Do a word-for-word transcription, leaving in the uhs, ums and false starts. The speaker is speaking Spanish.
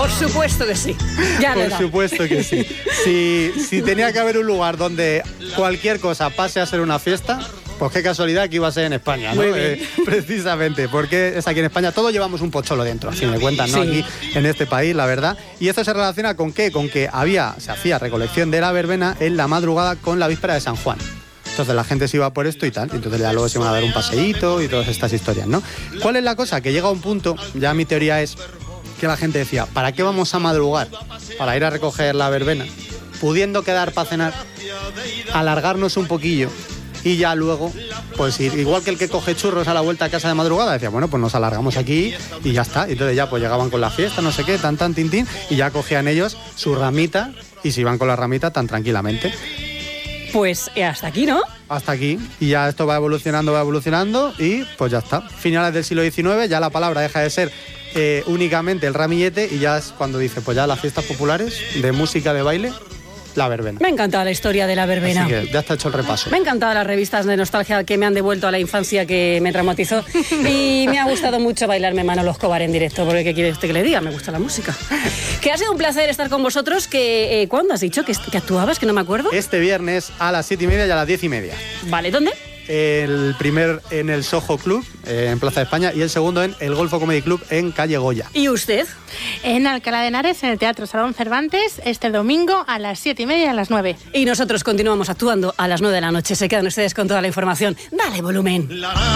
Por supuesto que sí. Ya Por supuesto que sí. Si, si tenía que haber un lugar donde cualquier cosa pase a ser una fiesta, pues qué casualidad que iba a ser en España, ¿no? Eh, precisamente, porque es aquí en España, todos llevamos un pocholo dentro, a fin de cuentas, ¿no? Sí. Aquí en este país, la verdad. Y esto se relaciona con qué, con que había, se hacía recolección de la verbena en la madrugada con la víspera de San Juan. Entonces la gente se iba por esto y tal, y entonces ya luego se iban a dar un paseíto y todas estas historias, ¿no? ¿Cuál es la cosa? Que llega un punto, ya mi teoría es que la gente decía, ¿para qué vamos a madrugar? Para ir a recoger la verbena, pudiendo quedar para cenar, alargarnos un poquillo y ya luego, pues ir, igual que el que coge churros a la vuelta a casa de madrugada, decía, bueno, pues nos alargamos aquí y ya está. Y entonces ya pues llegaban con la fiesta, no sé qué, tan, tan, tin, tin, y ya cogían ellos su ramita y se iban con la ramita tan tranquilamente. Pues hasta aquí, ¿no? Hasta aquí. Y ya esto va evolucionando, va evolucionando y pues ya está. Finales del siglo diecinueve, ya la palabra deja de ser eh, únicamente el ramillete y ya es cuando dice, pues ya las fiestas populares de música, de baile, la verbena. Me ha encantado la historia de la verbena. Así que ya está hecho el repaso. Me han encantado las revistas de nostalgia que me han devuelto a la infancia que me traumatizó. Y me ha gustado mucho bailarme Manolo Escobar en directo, porque ¿qué quiere usted que le diga? Me gusta la música. Que ha sido un placer estar con vosotros. Que, eh, ¿Cuándo has dicho que, que actuabas? Que no me acuerdo. Este viernes a las siete y media y a las diez y media. Vale, ¿dónde? El primer en el Soho Club, eh, en Plaza de España, y el segundo en el Golfo Comedy Club, en Calle Goya. ¿Y usted? En Alcalá de Henares, en el Teatro Salón Cervantes, este domingo a las siete y media y a las nueve. Y nosotros continuamos actuando a las nueve de la noche. Se quedan ustedes con toda la información. Dale volumen.